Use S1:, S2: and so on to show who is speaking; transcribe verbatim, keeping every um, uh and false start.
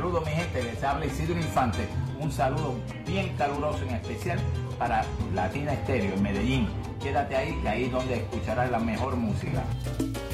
S1: Saludos mi gente, les habla Isidro Infante. Un saludo bien caluroso en especial para Latina Estéreo en Medellín. Quédate ahí, que ahí es donde escucharás la mejor música.